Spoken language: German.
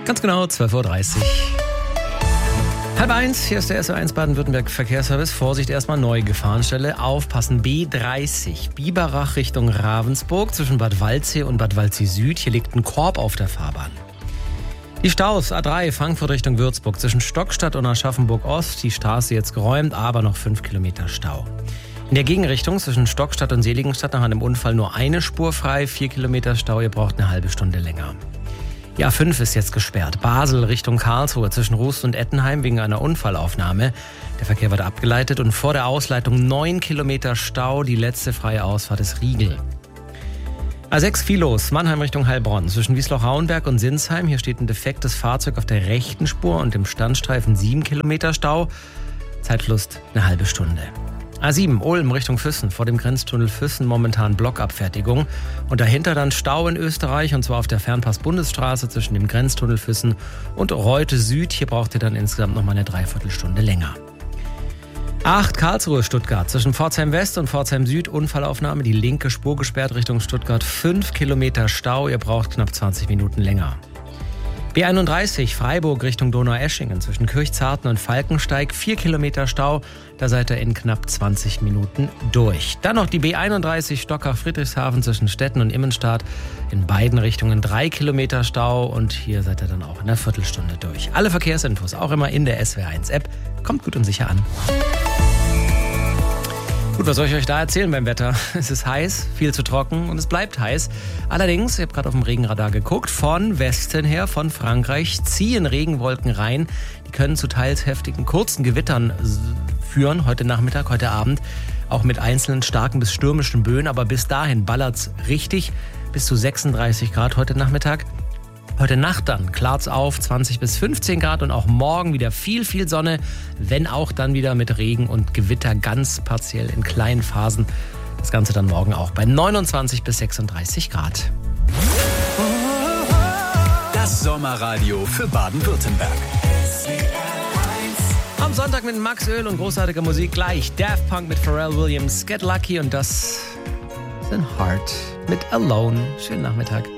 Ganz genau, 12.30 Uhr. 12:30, hier ist der SO1 Baden-Württemberg Verkehrsservice. Vorsicht, erstmal neue Gefahrenstelle. Aufpassen, B30, Biberach Richtung Ravensburg zwischen Bad Waldsee und Bad Waldsee Süd. Hier liegt ein Korb auf der Fahrbahn. Die Staus, A3 Frankfurt Richtung Würzburg zwischen Stockstadt und Aschaffenburg Ost. Die Straße jetzt geräumt, aber noch 5 Kilometer Stau. In der Gegenrichtung zwischen Stockstadt und Seligenstadt nach einem Unfall nur eine Spur frei, 4 Kilometer Stau, ihr braucht eine halbe Stunde länger. Die A5 ist jetzt gesperrt. Basel Richtung Karlsruhe zwischen Rust und Ettenheim wegen einer Unfallaufnahme. Der Verkehr wird abgeleitet und vor der Ausleitung 9 Kilometer Stau. Die letzte freie Ausfahrt ist Riegel. A6 viel los. Mannheim Richtung Heilbronn zwischen Wiesloch-Rauenberg und Sinsheim. Hier steht ein defektes Fahrzeug auf der rechten Spur und im Standstreifen 7 Kilometer Stau. Zeitverlust eine halbe Stunde. A7 Ulm Richtung Füssen, vor dem Grenztunnel Füssen momentan Blockabfertigung und dahinter dann Stau in Österreich und zwar auf der Fernpass-Bundesstraße zwischen dem Grenztunnel Füssen und Reute Süd. Hier braucht ihr dann insgesamt noch mal eine Dreiviertelstunde länger. 8 Karlsruhe Stuttgart zwischen Pforzheim West und Pforzheim Süd Unfallaufnahme, die linke Spur gesperrt Richtung Stuttgart, 5 Kilometer Stau, ihr braucht knapp 20 Minuten länger. B31 Freiburg Richtung Donaueschingen zwischen Kirchzarten und Falkensteig, 4 Kilometer Stau, da seid ihr in knapp 20 Minuten durch. Dann noch die B31 Stockach-Friedrichshafen zwischen Stetten und Immenstadt, in beiden Richtungen 3 Kilometer Stau und hier seid ihr dann auch in einer Viertelstunde durch. Alle Verkehrsinfos auch immer in der SWR1-App. Kommt gut und sicher an. Gut, was soll ich euch da erzählen beim Wetter? Es ist heiß, viel zu trocken und es bleibt heiß. Allerdings, ich habe gerade auf dem Regenradar geguckt, von Westen her, von Frankreich, ziehen Regenwolken rein. Die können zu teils heftigen, kurzen Gewittern führen, heute Nachmittag, heute Abend. Auch mit einzelnen starken bis stürmischen Böen, aber bis dahin ballert's richtig, bis zu 36 Grad heute Nachmittag. Heute Nacht dann klart's auf, 20 bis 15 Grad und auch morgen wieder viel Sonne, wenn auch dann wieder mit Regen und Gewitter ganz partiell in kleinen Phasen. Das Ganze dann morgen auch bei 29 bis 36 Grad. Das Sommerradio für Baden-Württemberg. Am Sonntag mit Max Öl und großartiger Musik gleich. Daft Punk mit Pharrell Williams, Get Lucky und das sind Heart mit Alone. Schönen Nachmittag.